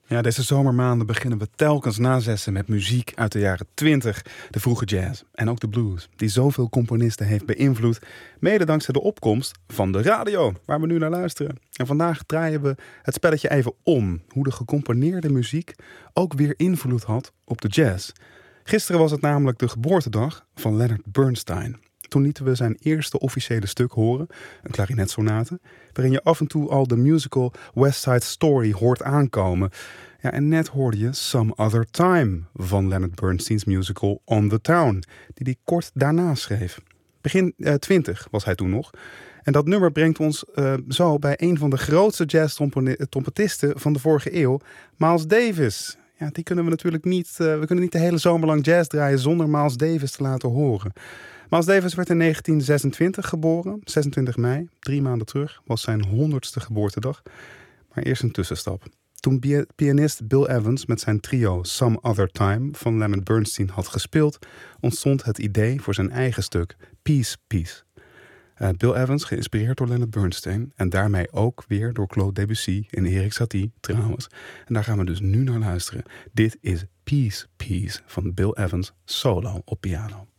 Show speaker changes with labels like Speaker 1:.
Speaker 1: Ja, deze zomermaanden beginnen we telkens na zessen met muziek uit de jaren 20, de vroege jazz en ook de blues, die zoveel componisten heeft beïnvloed, mede dankzij de opkomst van de radio, waar we nu naar luisteren. En vandaag draaien we het spelletje even om, hoe de gecomponeerde muziek ook weer invloed had op de jazz. Gisteren was het namelijk de geboortedag van Leonard Bernstein. Toen lieten we zijn eerste officiële stuk horen, een klarinetsonate, waarin je af en toe al de musical West Side Story hoort aankomen. Ja, en net hoorde je Some Other Time van Leonard Bernstein's musical On the Town, die hij kort daarna schreef. Begin 20 was hij toen nog. En dat nummer brengt ons zo bij een van de grootste jazz-trompetisten van de vorige eeuw, Miles Davis. Ja, die kunnen we natuurlijk niet. We kunnen niet de hele zomer lang jazz draaien zonder Miles Davis te laten horen. Miles Davis werd in 1926 geboren, 26 mei, 3 maanden terug, was zijn 100ste geboortedag. Maar eerst een tussenstap. Toen pianist Bill Evans met zijn trio Some Other Time van Leonard Bernstein had gespeeld, ontstond het idee voor zijn eigen stuk Peace, Peace. Bill Evans, geïnspireerd door Leonard Bernstein en daarmee ook weer door Claude Debussy en Erik Satie trouwens. En daar gaan we dus nu naar luisteren. Dit is Peace, Peace van Bill Evans solo op piano.